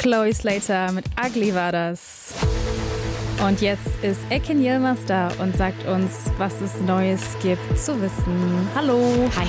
Chloe Slater mit Ugly war das. Und jetzt ist Ekin Yilmaz da und sagt uns, was es Neues gibt zu wissen. Hallo. Hi.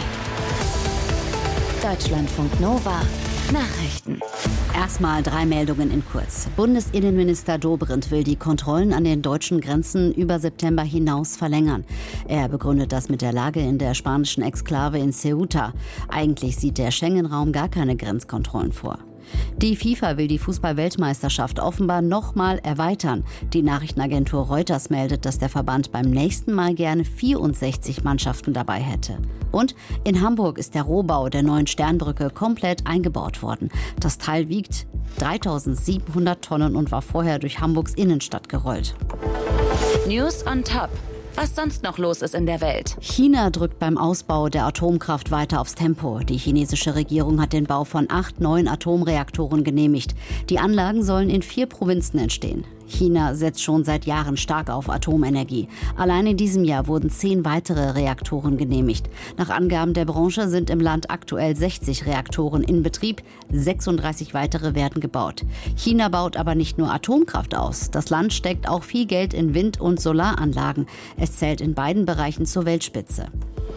Deutschlandfunk Nova. Nachrichten. Erstmal 3 Meldungen in kurz. Bundesinnenminister Dobrindt will die Kontrollen an den deutschen Grenzen über September hinaus verlängern. Er begründet das mit der Lage in der spanischen Exklave in Ceuta. Eigentlich sieht der Schengen-Raum gar keine Grenzkontrollen vor. Die FIFA will die Fußball-Weltmeisterschaft offenbar nochmal erweitern. Die Nachrichtenagentur Reuters meldet, dass der Verband beim nächsten Mal gerne 64 Mannschaften dabei hätte. Und in Hamburg ist der Rohbau der neuen Sternbrücke komplett eingebaut worden. Das Teil wiegt 3.700 Tonnen und war vorher durch Hamburgs Innenstadt gerollt. News on Top. Was sonst noch los ist in der Welt. China drückt beim Ausbau der Atomkraft weiter aufs Tempo. Die chinesische Regierung hat den Bau von 8 neuen Atomreaktoren genehmigt. Die Anlagen sollen in 4 Provinzen entstehen. China setzt schon seit Jahren stark auf Atomenergie. Allein in diesem Jahr wurden 10 weitere Reaktoren genehmigt. Nach Angaben der Branche sind im Land aktuell 60 Reaktoren in Betrieb. 36 weitere werden gebaut. China baut aber nicht nur Atomkraft aus. Das Land steckt auch viel Geld in Wind- und Solaranlagen. Es zählt in beiden Bereichen zur Weltspitze.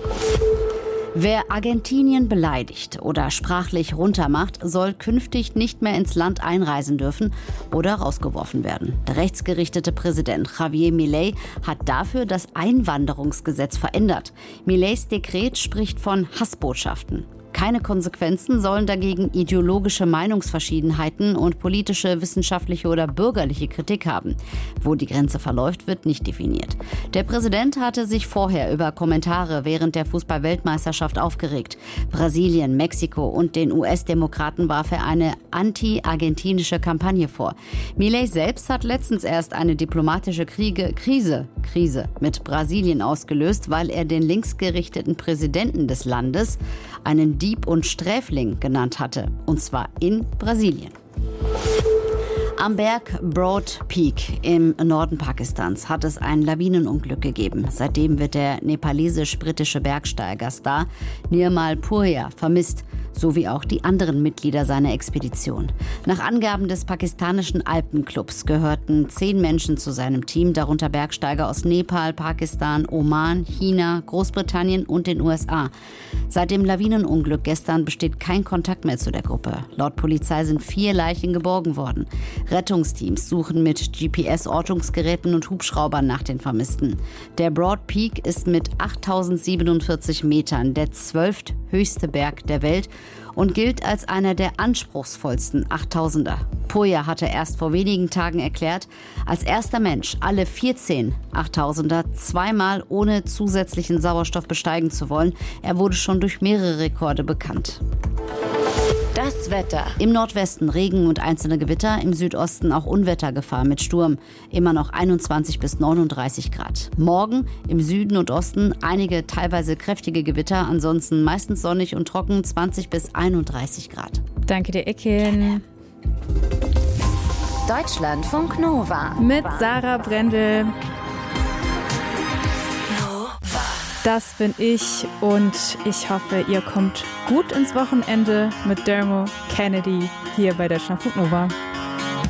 Wer Argentinien beleidigt oder sprachlich runtermacht, soll künftig nicht mehr ins Land einreisen dürfen oder rausgeworfen werden. Der rechtsgerichtete Präsident Javier Milei hat dafür das Einwanderungsgesetz verändert. Mileis Dekret spricht von Hassbotschaften. Keine Konsequenzen sollen dagegen ideologische Meinungsverschiedenheiten und politische, wissenschaftliche oder bürgerliche Kritik haben. Wo die Grenze verläuft, wird nicht definiert. Der Präsident hatte sich vorher über Kommentare während der Fußball-Weltmeisterschaft aufgeregt. Brasilien, Mexiko und den US-Demokraten warf er eine anti-argentinische Kampagne vor. Milei selbst hat letztens erst eine diplomatische Krise mit Brasilien ausgelöst, weil er den linksgerichteten Präsidenten des Landes einen Dieb und Sträfling genannt hatte, und zwar in Brasilien. Am Berg Broad Peak im Norden Pakistans hat es ein Lawinenunglück gegeben. Seitdem wird der nepalesisch-britische Bergsteiger Star Nirmal Purja vermisst, sowie auch die anderen Mitglieder seiner Expedition. Nach Angaben des pakistanischen Alpenclubs gehörten 10 Menschen zu seinem Team, darunter Bergsteiger aus Nepal, Pakistan, Oman, China, Großbritannien und den USA. Seit dem Lawinenunglück gestern besteht kein Kontakt mehr zu der Gruppe. Laut Polizei sind 4 Leichen geborgen worden. Rettungsteams suchen mit GPS-Ortungsgeräten und Hubschraubern nach den Vermissten. Der Broad Peak ist mit 8.047 Metern der 12. höchste Berg der Welt und gilt als einer der anspruchsvollsten 8000er. Purja hatte erst vor wenigen Tagen erklärt, als erster Mensch alle 14 8000er zweimal ohne zusätzlichen Sauerstoff besteigen zu wollen. Er wurde schon durch mehrere Rekorde bekannt. Das Wetter. Im Nordwesten Regen und einzelne Gewitter, im Südosten auch Unwettergefahr mit Sturm. Immer noch 21 bis 39 Grad. Morgen im Süden und Osten einige teilweise kräftige Gewitter, ansonsten meistens sonnig und trocken 20 bis 31 Grad. Danke dir, Ekin. Deutschlandfunk Nova. Mit Sarah Brendel. Das bin ich und ich hoffe, ihr kommt gut ins Wochenende mit Dermot Kennedy hier bei Deutschlandfunk Nova.